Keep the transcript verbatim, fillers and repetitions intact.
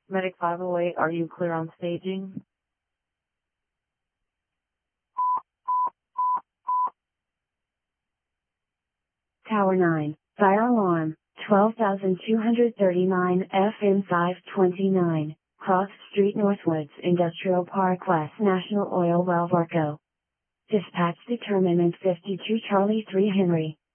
Medic five oh eight, are you clear on staging? Tower nine, fire alarm, twelve thousand two hundred thirty-nine F M five twenty-nine, Cross Street Northwoods Industrial Park West National Oil Well Varco. Dispatch determinant fifty-two Charlie three Henry.